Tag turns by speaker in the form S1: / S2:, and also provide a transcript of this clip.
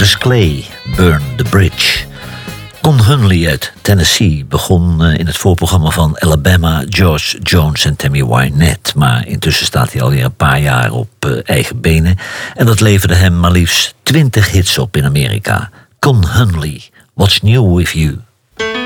S1: Elvis Clay, Burn the Bridge. Con Hunley uit Tennessee begon in het voorprogramma van Alabama, George Jones en Tammy Wynette. Maar intussen staat hij alweer een paar jaar op eigen benen. En dat leverde hem maar liefst 20 hits op in Amerika. Con Hunley, What's New With You?